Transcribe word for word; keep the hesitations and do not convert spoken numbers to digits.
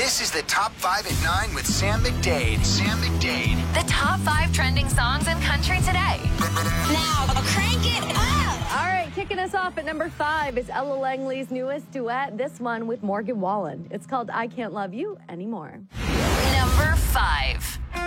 This is the Top five at nine with Sam McDade. Sam McDade. The top five trending songs in country today. Now, crank it up! All right, kicking us off at number five is Ella Langley's newest duet, this one with Morgan Wallen. It's called I Can't Love You Anymore. Number five.